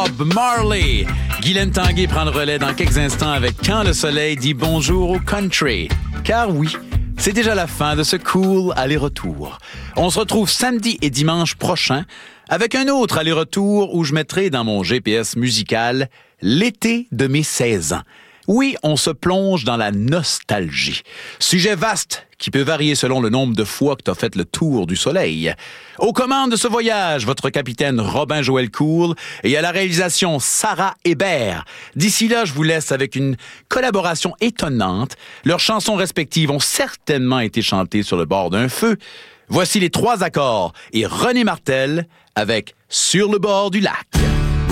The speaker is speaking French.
Bob Marley. Guylaine Tanguay prend le relais dans quelques instants avec Quand le soleil dit bonjour au country. Car oui, c'est déjà la fin de ce cool aller-retour. On se retrouve samedi et dimanche prochain avec un autre aller-retour où je mettrai dans mon GPS musical l'été de mes 16 ans. Oui, on se plonge dans la nostalgie. Sujet vaste qui peut varier selon le nombre de fois que tu as fait le tour du soleil. Aux commandes de ce voyage, votre capitaine Robin-Joël Cool et à la réalisation Sarah Hébert. D'ici là, je vous laisse avec une collaboration étonnante. Leurs chansons respectives ont certainement été chantées sur le bord d'un feu. Voici les 3 accords et René Martel avec Sur le bord du lac.